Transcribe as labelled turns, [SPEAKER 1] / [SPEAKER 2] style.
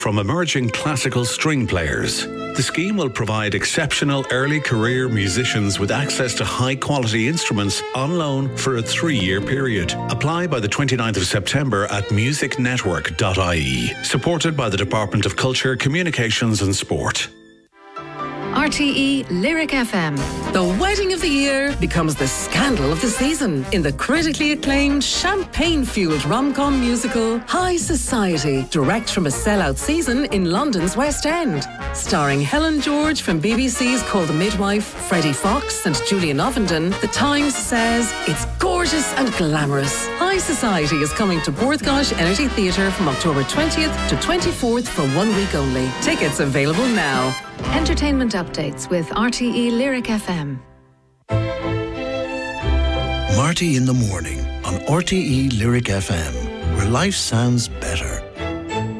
[SPEAKER 1] from emerging classical string players. The scheme will provide exceptional early career musicians with access to high-quality instruments on loan for a 3-year period. Apply by the 29th of September at musicnetwork.ie. Supported by the Department of Culture, Communications and Sport.
[SPEAKER 2] RTE Lyric FM.
[SPEAKER 3] The wedding of the year becomes the scandal of the season in the critically acclaimed champagne-fueled rom-com musical High Society, direct from a sellout season in London's West End. Starring Helen George from BBC's Call the Midwife, Freddie Fox and Julian Ovenden, The Times says it's gorgeous and glamorous. High Society is coming to Porthgosh Energy Theatre from October 20th to 24th for 1 week only. Tickets available now.
[SPEAKER 2] Entertainment updates with RTE Lyric FM.
[SPEAKER 4] Marty in the Morning on RTE Lyric FM, where life sounds better.